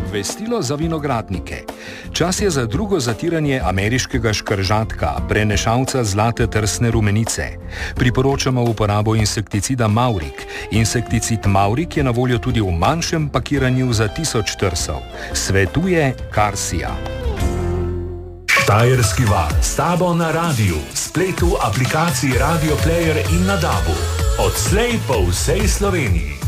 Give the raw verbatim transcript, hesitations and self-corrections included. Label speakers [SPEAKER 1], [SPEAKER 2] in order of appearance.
[SPEAKER 1] Obvestilo za vinogradnike. Čas je za drugo zatiranje ameriškega škržatka, prenešalca zlate trsne rumenice. Priporočamo uporabo insekticida Maurik. Insekticid Maurik je na voljo tudi v manjšem pakiranju za tisoč trsov. Svetuje Karsija.
[SPEAKER 2] Štajerski val s tabo na radiju, spletu, aplikaciji Radio Player in na dabu. Odslej po vsej Sloveniji.